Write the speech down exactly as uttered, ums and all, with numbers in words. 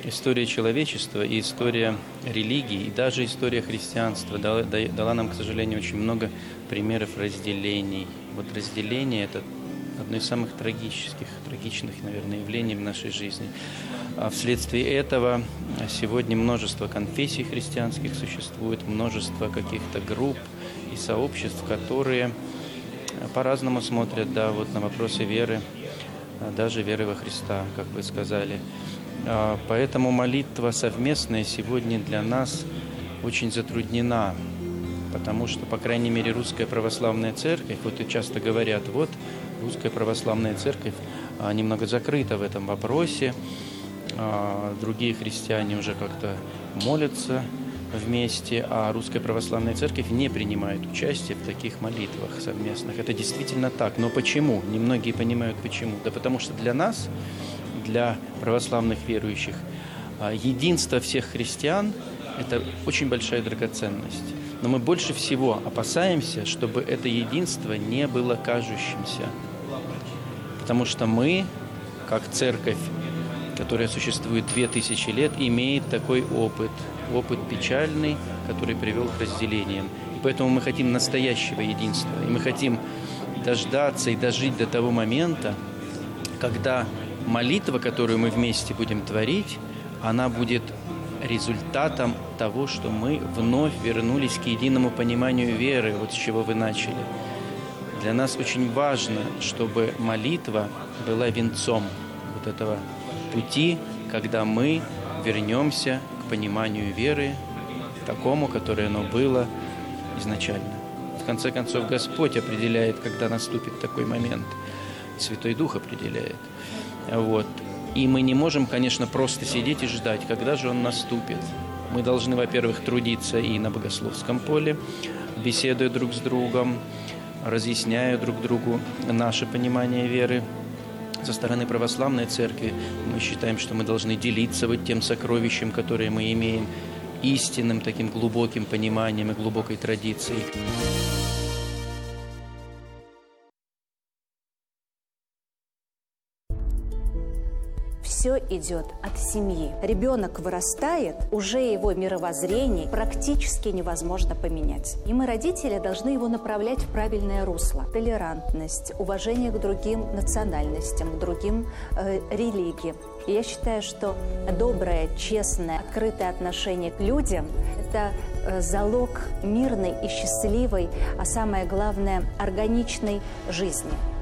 история человечества и история религии, и даже история христианства дала, дала нам, к сожалению, очень много примеров разделений. Вот разделение – это одно из самых трагических, трагичных, наверное, явлений в нашей жизни. А вследствие этого сегодня множество конфессий христианских существует, множество каких-то групп и сообществ, которые по-разному смотрят, да, вот на вопросы веры, даже веры во Христа, как вы сказали. Поэтому молитва совместная сегодня для нас очень затруднена, потому что, по крайней мере, Русская Православная Церковь, вот и часто говорят, вот, Русская Православная Церковь немного закрыта в этом вопросе, другие христиане уже как-то молятся вместе, а Русская Православная Церковь не принимает участие в таких молитвах совместных. Это действительно так. Но почему? Немногие понимают, почему. Да потому что для нас, для православных верующих, единство всех христиан – это очень большая драгоценность. Но мы больше всего опасаемся, чтобы это единство не было кажущимся. Потому что мы, как церковь, которая существует две тысячи лет, имеет такой опыт, опыт печальный, который привел к разделениям. И поэтому мы хотим настоящего единства. И мы хотим дождаться и дожить до того момента, когда молитва, которую мы вместе будем творить, она будет результатом того, что мы вновь вернулись к единому пониманию веры, вот с чего вы начали. Для нас очень важно, чтобы молитва была венцом вот этого пути, когда мы вернемся к пониманию веры, такому, которое оно было изначально. В конце концов, Господь определяет, когда наступит такой момент. Святой Дух определяет. Вот. И мы не можем, конечно, просто сидеть и ждать, когда же он наступит. Мы должны, во-первых, трудиться и на богословском поле, беседуя друг с другом, разъясняя друг другу наше понимание веры. Со стороны православной церкви мы считаем, что мы должны делиться вот тем сокровищем, которое мы имеем, истинным таким глубоким пониманием и глубокой традицией. Все идет от семьи. Ребенок вырастает, уже его мировоззрение практически невозможно поменять. И мы, родители, должны его направлять в правильное русло. Толерантность, уважение к другим национальностям, к другим э, религиям. И я считаю, что доброе, честное, открытое отношение к людям – это э, залог мирной и счастливой, а самое главное – органичной жизни.